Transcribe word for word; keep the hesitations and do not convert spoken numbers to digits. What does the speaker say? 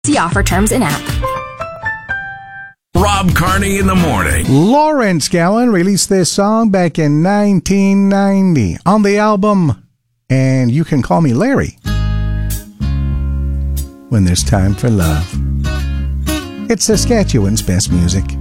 See offer terms in app. Rob Carney in the morning. Lawrence Gowan released this song back in nineteen ninety on the album And You Can Call Me Larry. When There's Time for Love. It's Saskatchewan's best music.